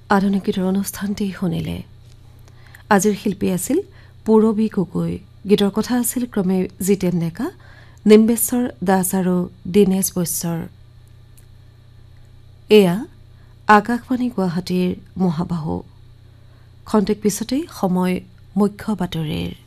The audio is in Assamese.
আধুনিক গীতৰ অনুষ্ঠানটি শুনিলে আজিৰ শিল্পী আছিল পূৰবী গগৈ গীতৰ কথা আছিল ক্ৰমে জিতেন ডেকা নিম্বেশ্বৰ দাস আৰু দীনেশ বৈশ্বৰ এয়া আকাশবাণী গুৱাহাটীৰ মহাবাহু খন্তেক পিছতেই সময় মুখ্য বাতৰিৰ